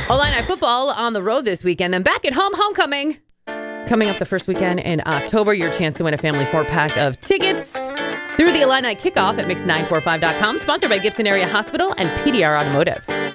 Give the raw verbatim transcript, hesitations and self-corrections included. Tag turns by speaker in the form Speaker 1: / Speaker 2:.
Speaker 1: Illini football on the road this weekend and back at home, homecoming. Coming up the first weekend in October, your chance to win a family four-pack of tickets through the Illini kickoff at mix nine four five dot com, sponsored by Gibson Area Hospital and P D R Automotive.